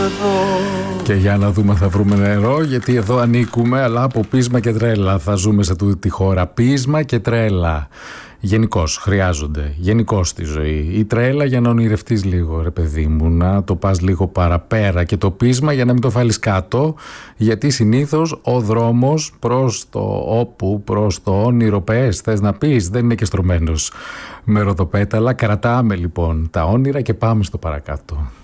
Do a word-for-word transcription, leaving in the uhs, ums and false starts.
εδώ. Και για να δούμε θα βρούμε νερό, γιατί εδώ ανήκουμε, αλλά από πείσμα και τρέλα θα ζούμε σε τούτη τη χώρα. Πείσμα και τρέλα. Γενικώς χρειάζονται, γενικώς στη ζωή. Η τρέλα για να ονειρευτείς λίγο, ρε παιδί μου, να το πας λίγο παραπέρα, και το πείσμα για να μην το βάλεις κάτω, γιατί συνήθως ο δρόμος προς το όπου, προς το όνειρο πες, θες να πεις, δεν είναι και στρωμένος με ροδοπέταλα. Κρατάμε λοιπόν τα όνειρα και πάμε στο παρακάτω.